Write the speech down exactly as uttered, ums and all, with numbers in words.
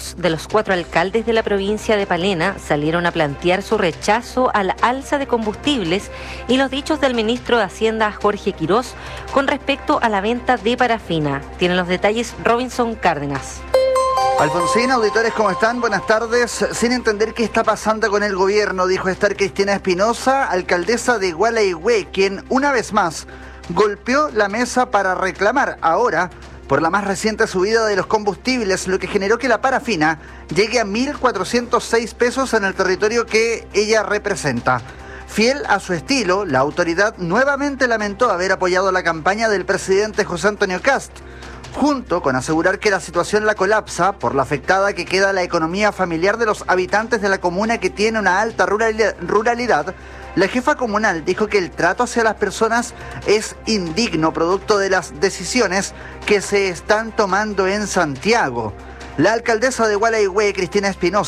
Dos de los cuatro alcaldes de la provincia de Palena salieron a plantear su rechazo a la alza de combustibles y los dichos del ministro de Hacienda, Jorge Quirós, con respecto a la venta de parafina. Tienen los detalles Robinson Cárdenas. Alfonsín, auditores, ¿cómo están? Buenas tardes. Sin entender qué está pasando con el gobierno, dijo estar Cristina Espinosa, alcaldesa de Gualeguay, quien una vez más golpeó la mesa para reclamar ahora por la más reciente subida de los combustibles, lo que generó que la parafina llegue a mil cuatrocientos seis pesos en el territorio que ella representa. Fiel a su estilo, la autoridad nuevamente lamentó haber apoyado la campaña del presidente José Antonio Kast, junto con asegurar que la situación la colapsa por la afectada que queda la economía familiar de los habitantes de la comuna que tiene una alta ruralidad. La jefa comunal dijo que el trato hacia las personas es indigno producto de las decisiones que se están tomando en Santiago. La alcaldesa de Gualeguay, Cristina Espinosa,